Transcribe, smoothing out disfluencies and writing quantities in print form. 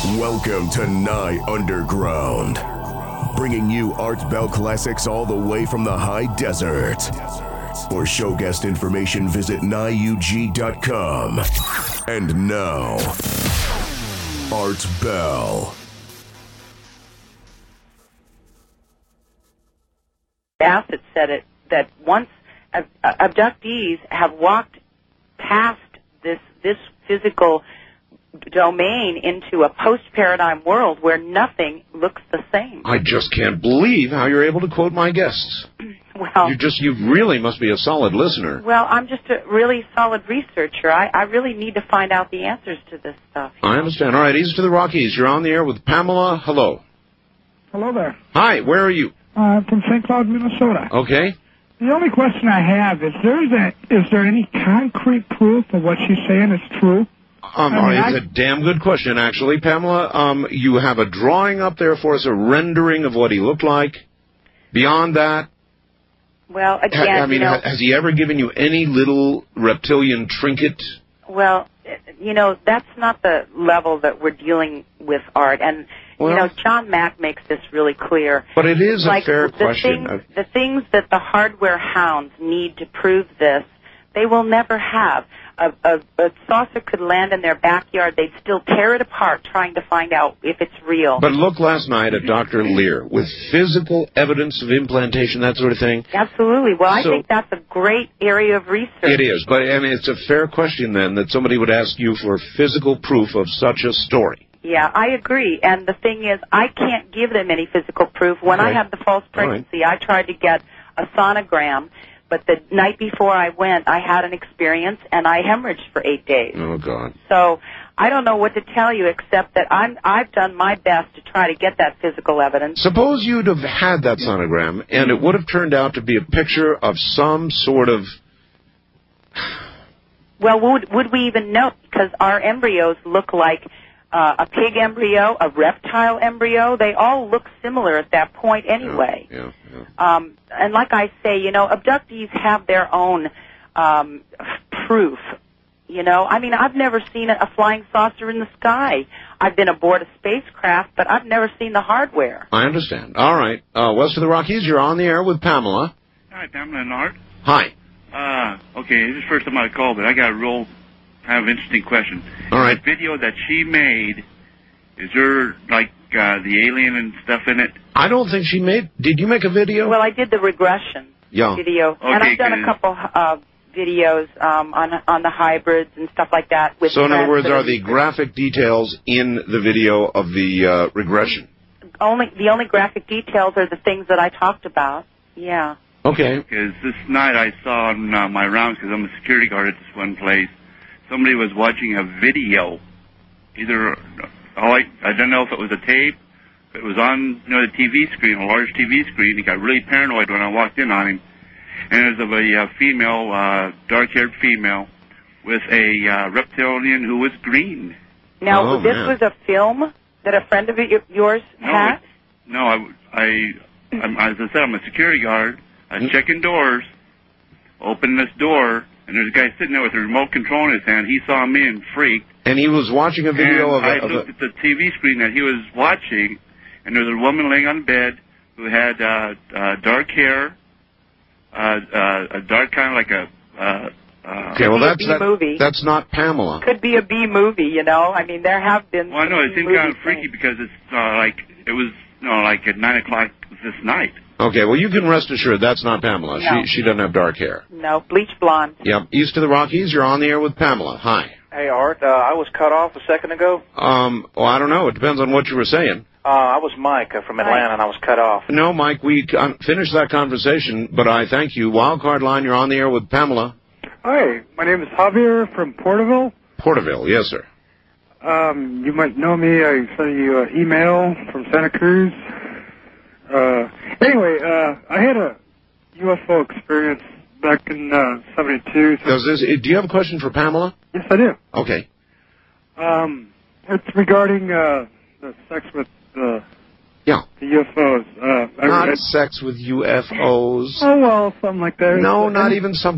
Welcome to Nye Underground, bringing you Art Bell classics all the way from the high desert. For show guest information, visit NyeUG.com. And now, Art Bell. Bassett said it, that once abductees have walked past this physical domain into a post-paradigm world where nothing looks the same. I just can't believe how you're able to quote my guests. Well, you really must be a solid listener. Well, I'm just a really solid researcher. I really need to find out the answers to this stuff. I understand. All right, east to the Rockies. You're on the air with Pamela. Hello. Hello there. Hi, where are you? From St. Cloud, Minnesota. Okay. The only question I have is there any concrete proof of what she's saying is true? It's a damn good question, actually. Pamela, you have a drawing up there for us, a rendering of what he looked like. Beyond that, well, again, has he ever given you any little reptilian trinket? Well, that's not the level that we're dealing with, Art. And, John Mack makes this really clear. But it is a fair question. The things that the hardware hounds need to prove this, they will never have. A saucer could land in their backyard. They'd still tear it apart trying to find out if it's real. But look last night at Dr. Lear with physical evidence of implantation, that sort of thing. Absolutely. Well, I think that's a great area of research. It is. And it's a fair question, then, that somebody would ask you for physical proof of such a story. Yeah, I agree. And the thing is, I can't give them any physical proof. When I had the false pregnancy, I tried to get a sonogram. But the night before I went, I had an experience, and I hemorrhaged for 8 days. Oh, God. So I don't know what to tell you except that I've done my best to try to get that physical evidence. Suppose you'd have had that sonogram, and it would have turned out to be a picture of some sort of... Well, would we even know? Because our embryos look like a pig embryo, a reptile embryo. They all look similar at that point anyway. Yeah. And like I say, abductees have their own proof. I've never seen a flying saucer in the sky. I've been aboard a spacecraft, but I've never seen the hardware. I understand. All right. West of the Rockies, you're on the air with Pamela. Hi, Pamela and Art. Hi. Okay, this is the first time I called, but I got a real kind of interesting question. All right. The video that she made, is there, the alien and stuff in it? I don't think she made... Did you make a video? Well, I did the regression video. Okay, and I've done a couple videos on the hybrids and stuff like that. So, in other words, are the graphic details in the video of the regression? The only graphic details are the things that I talked about. Yeah. Okay. Because this night I saw on my rounds, because I'm a security guard at this one place, somebody was watching a video. I don't know if it was a tape. It was on the TV screen, a large TV screen. He got really paranoid when I walked in on him. And it was a female, dark-haired female, with a reptilian who was green. Now, was a film that a friend of yours had? No, as I said, I'm a security guard. I was checking doors, opened this door, and there's a guy sitting there with a remote control in his hand. He saw me and freaked. And he was watching a video I looked at the TV screen that he was watching, and there was a woman laying on bed who had dark hair, a dark kind of like a... okay, well, movie. That's not Pamela. Could be a B movie, there have been... Well, I know, it seemed kind of freaky because it's it was, at 9 o'clock this night. Okay, well, you can rest assured that's not Pamela. No. She doesn't have dark hair. No, bleach blonde. Yep, east of the Rockies, you're on the air with Pamela. Hi. Hey, Art, I was cut off a second ago. Well, I don't know. It depends on what you were saying. I was Mike from Atlanta, and I was cut off. No, Mike, we finished that conversation, but I thank you. Wildcard line, you're on the air with Pamela. Hi, my name is Javier from Porterville. Porterville, yes, sir. You might know me. I sent you an email from Santa Cruz. Anyway, I had a UFO experience back in 72. Do you have a question for Pamela? Yes, I do. Okay. It's regarding the sex with the UFOs. Not sex with UFOs. Oh, well, something like that. No, not even something.